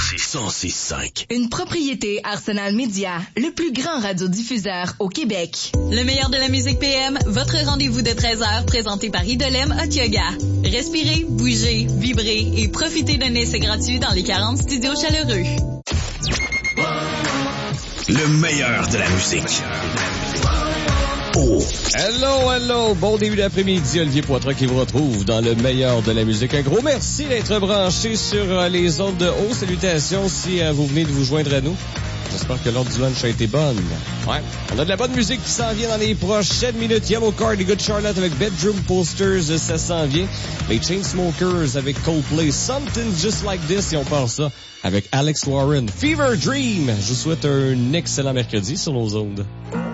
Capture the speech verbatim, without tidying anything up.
cent six cinq. Une propriété Arsenal Média, le plus grand radiodiffuseur au Québec. Le meilleur de la musique P M, votre rendez-vous de treize heures présenté par Idolem Hot Yoga. Respirez, bougez, vibrez et profitez d'un essai gratuit dans les quarante studios chaleureux. Le meilleur de la musique. Oh. Hello, hello! Bon début d'après-midi, Olivier Poitras qui vous retrouve dans le meilleur de la musique. Un gros merci d'être branché sur euh, les ondes de haut. Salutations si euh, vous venez de vous joindre à nous. J'espère que l'heure du lunch a été bonne. Ouais. On a de la bonne musique qui s'en vient dans les prochaines minutes. Yellow Card et Good Charlotte avec Bedroom Posters, ça s'en vient. Les Chainsmokers avec Coldplay, Something Just Like This, et on part ça avec Alex Warren. Fever Dream. Je vous souhaite un excellent mercredi sur nos ondes.